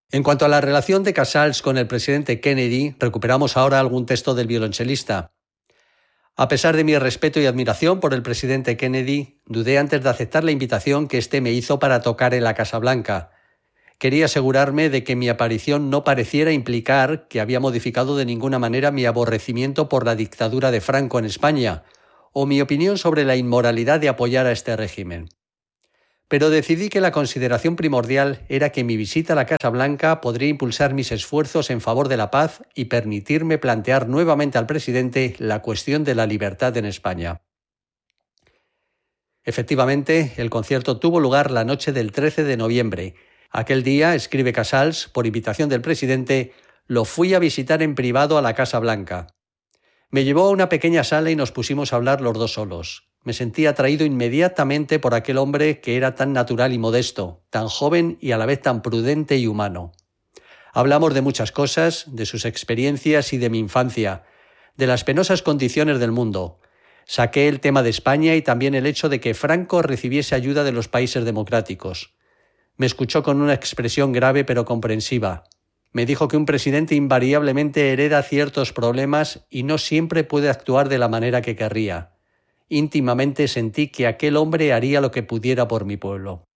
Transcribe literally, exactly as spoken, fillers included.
En cuanto a la relación de Casals con el presidente Kennedy, recuperamos ahora algún texto del violonchelista. A pesar de mi respeto y admiración por el presidente Kennedy, dudé antes de aceptar la invitación que éste me hizo para tocar en la Casa Blanca. Quería asegurarme de que mi aparición no pareciera implicar que había modificado de ninguna manera mi aborrecimiento por la dictadura de Franco en España, o mi opinión sobre la inmoralidad de apoyar a este régimen. Pero decidí que la consideración primordial era que mi visita a la Casa Blanca podría impulsar mis esfuerzos en favor de la paz y permitirme plantear nuevamente al presidente la cuestión de la libertad en España. Efectivamente, el concierto tuvo lugar la noche del trece de noviembre. Aquel día, escribe Casals, por invitación del presidente, lo fui a visitar en privado a la Casa Blanca. Me llevó a una pequeña sala y nos pusimos a hablar los dos solos. Me sentí atraído inmediatamente por aquel hombre que era tan natural y modesto, tan joven y a la vez tan prudente y humano. Hablamos de muchas cosas, de sus experiencias y de mi infancia, de las penosas condiciones del mundo. Saqué el tema de España y también el hecho de que Franco recibiese ayuda de los países democráticos. Me escuchó con una expresión grave pero comprensiva. Me dijo que un presidente invariablemente hereda ciertos problemas y no siempre puede actuar de la manera que querría. Íntimamente sentí que aquel hombre haría lo que pudiera por mi pueblo.